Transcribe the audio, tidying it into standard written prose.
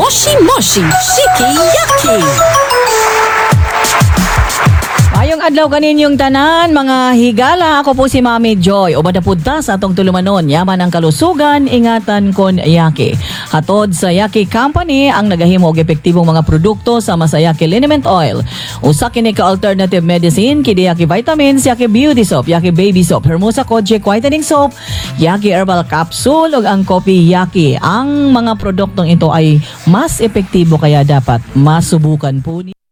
Moshi Moshi Shiki Yaki. Mayong adlaw kaninyong tanan, mga higala. Ako po si Mami Joy. O badapudta sa atong tulumanon, yaman ang kalusugan, ingatan kon Yaki. Hatod sa Yaki Company ang nagahimo og epektibong mga produkto sama sa Yaki Liniment Oil. Usa kini ka alternative medicine kini Yaki Vitamins, Yaki Beauty Soap, Yaki Baby Soap, Hermosa Kojic Whitening Soap, Yaki Herbal Capsule ug ang Coffee Yaki. Ang mga produktong ito ay mas epektibo kaya dapat masubukan po ni